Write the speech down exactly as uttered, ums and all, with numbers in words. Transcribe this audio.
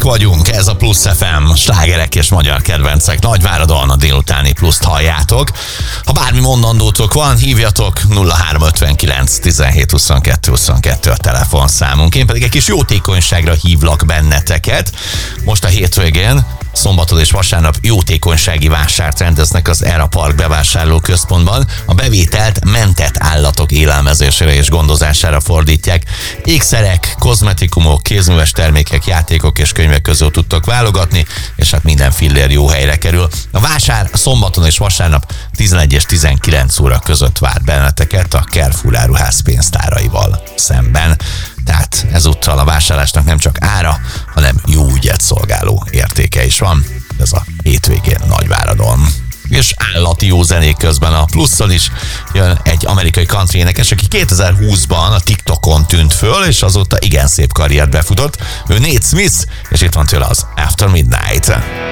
Készek vagyunk, ez a Plusz ef em, slágerek és magyar kedvencek. Nagyváradon a délutáni Pluszt halljátok. Ha bármi mondandótok van, hívjatok, nulla három ötvenkilenc tizenhét huszonkettő huszonkettő a telefonszámunk. Én pedig egy kis jótékonyságra hívlak benneteket. Most a hétvégén, szombaton és vasárnap jótékonysági vásárt rendeznek az Era Park bevásárlóközpontban. A bevételt mentett állatok élelmezésére és gondozására fordítják. Ékszerek, kozmetikumok, kézműves termékek, játékok és könyvek közül tudtok válogatni, és hát minden fillér jó helyre kerül. A vásár szombaton és vasárnap tizenegy és tizenkilenc óra között vár benneteket a Carrefour áruház pénztáraival szemben. Tehát ezúttal a vásárlásnak nem csak ára, hanem jó ügyet szolgáló értéke is van. Ez a hétvégén Nagyváradon. És állati jó zenék közben a Plusszal is jön egy amerikai country énekes, aki kétezer-húszban a TikTokon tűnt föl, és azóta igen szép karriert befutott. Ő Nate Smith, és itt van tőle az After Midnight.